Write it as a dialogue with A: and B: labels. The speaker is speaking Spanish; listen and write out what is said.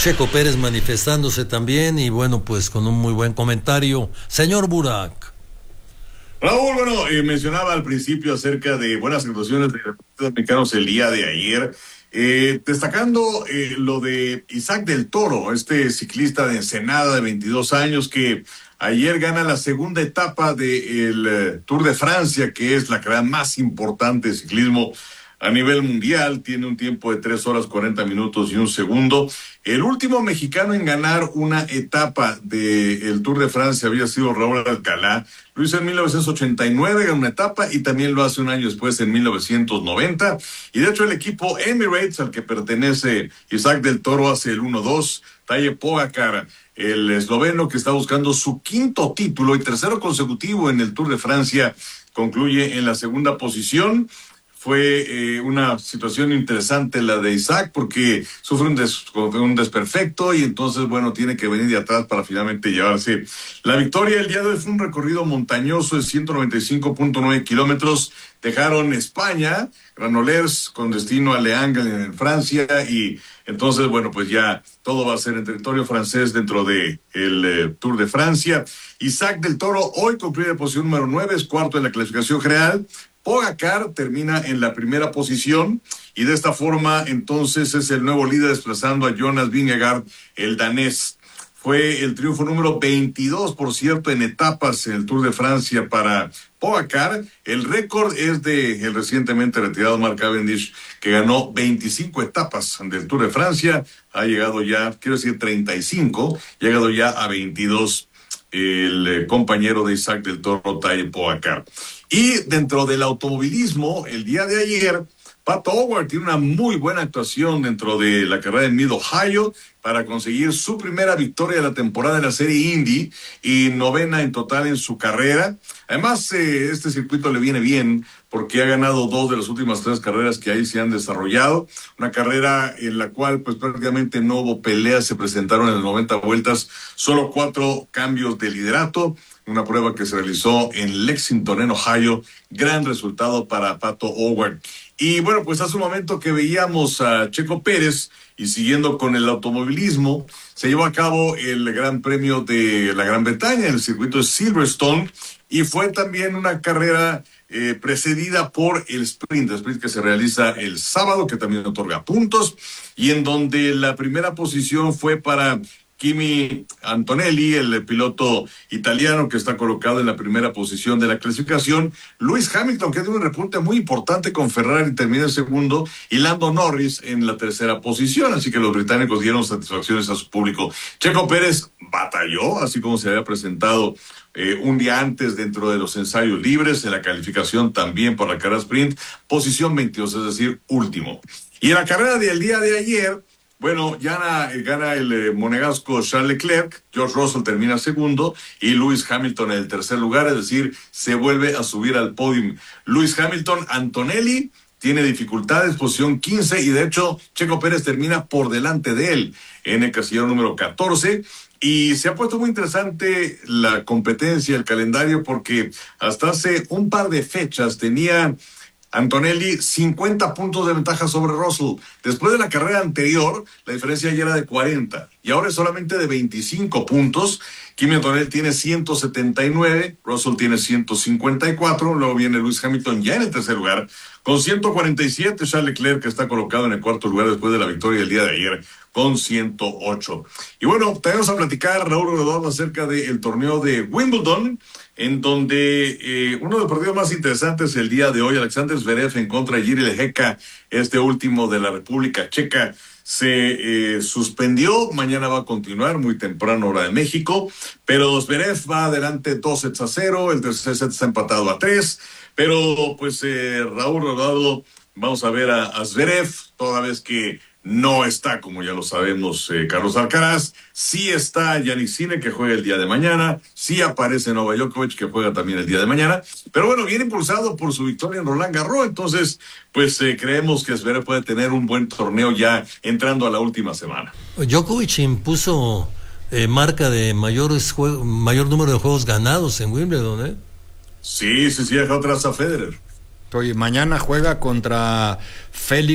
A: Checo Pérez manifestándose también y bueno, pues con un muy buen comentario. Señor Burak.
B: Raúl, bueno, mencionaba al principio acerca de buenas actuaciones de los mexicanos el día de ayer, destacando lo de Isaac del Toro, este ciclista de Ensenada de 22 años que ayer gana la segunda etapa del Tour de Francia, que es la carrera más importante de ciclismo a nivel mundial. Tiene un tiempo de 3 horas 40 minutos y un segundo. El último mexicano en ganar una etapa del Tour de Francia había sido Raúl Alcalá. Lo hizo en 1989, ganó una etapa, y también lo hace un año después, en 1990. Y de hecho el equipo Emirates, al que pertenece Isaac del Toro, hace el 1-2. Tadej Pogačar, el esloveno que está buscando su quinto título y tercero consecutivo en el Tour de Francia, concluye en la segunda posición. Fue una situación interesante la de Isaac, porque sufre un desperfecto y entonces, bueno, tiene que venir de atrás para finalmente llevarse la victoria. El día de hoy fue un recorrido montañoso de 195.9 kilómetros. Dejaron España, Granollers, con destino a Le Angles en Francia, y entonces, bueno, pues ya todo va a ser en territorio francés dentro de el Tour de Francia. Isaac del Toro hoy concluye la posición número 9, es cuarto en la clasificación general. Pogačar termina en la primera posición y de esta forma entonces es el nuevo líder, desplazando a Jonas Vingegaard, el danés. Fue el triunfo número 22, por cierto, en etapas en el Tour de Francia para Pogačar. El récord es de el recientemente retirado Mark Cavendish, que ganó 25 etapas del Tour de Francia. Ha llegado ya, quiero decir 35, ha llegado ya a 22 el compañero de Isaac del Toro, Tadej Pogačar. Y dentro del automovilismo, el día de ayer, Pato O'Ward tiene una muy buena actuación dentro de la carrera en Mid-Ohio para conseguir su primera victoria de la temporada de la Serie Indy y novena en total en su carrera. Además, este circuito le viene bien porque ha ganado 2 de las últimas 3 carreras que ahí se han desarrollado. Una carrera en la cual pues prácticamente no hubo peleas, se presentaron en las 90 vueltas, solo 4 cambios de liderato. Una prueba que se realizó en Lexington, en Ohio. Gran resultado para Pato O'Ward. Y bueno, pues hace un momento que veíamos a Checo Pérez, y siguiendo con el automovilismo, se llevó a cabo el Gran Premio de la Gran Bretaña en el circuito de Silverstone, y fue también una carrera precedida por el sprint que se realiza el sábado, que también otorga puntos, y en donde la primera posición fue para Kimi Antonelli, el piloto italiano que está colocado en la primera posición de la clasificación. Lewis Hamilton, que tiene un repunte muy importante con Ferrari, termina en segundo, y Lando Norris en la tercera posición. Así que los británicos dieron satisfacciones a su público. Checo Pérez batalló, así como se había presentado un día antes dentro de los ensayos libres, en la calificación también por la carrera sprint, posición 22, es decir, último. Y en la carrera del día de ayer, bueno, ya gana el monegasco Charles Leclerc, George Russell termina segundo y Lewis Hamilton en el tercer lugar, es decir, se vuelve a subir al podium. Lewis Hamilton, Antonelli tiene dificultades, posición 15, y de hecho Checo Pérez termina por delante de él en el casillero número 14. Y se ha puesto muy interesante la competencia, el calendario, porque hasta hace un par de fechas tenía Antonelli 50 puntos de ventaja sobre Russell. Después de la carrera anterior, la diferencia ya era de 40 y ahora es solamente de 25 puntos. Kimi Antonelli tiene 179, Russell tiene 154, luego viene Lewis Hamilton ya en el tercer lugar con 147, Charles Leclerc, que está colocado en el cuarto lugar después de la victoria del día de ayer, con 108. Y bueno, también vamos a platicar, Raúl Rodolfo, acerca del torneo de Wimbledon, en donde uno de los partidos más interesantes el día de hoy, Alexander Zverev en contra de Jiří Lehecka, este último de la República Checa, se suspendió. Mañana va a continuar muy temprano, hora de México, pero Zverev va adelante 2-0, el tercer set está empatado a 3, pero pues Raúl Rodado, vamos a ver a Zverev, toda vez que no está, como ya lo sabemos, Carlos Alcaraz. Sí está Jannik Sinner, que juega el día de mañana. Sí aparece Novak Djokovic, que juega también el día de mañana. Pero bueno, viene impulsado por su victoria en Roland Garros. Entonces, pues creemos que Zverev puede tener un buen torneo ya entrando a la última semana.
A: Djokovic impuso marca de mayor número de juegos ganados en Wimbledon, ¿eh?
B: Sí, dejó atrás a Federer.
C: Oye, mañana juega contra Félix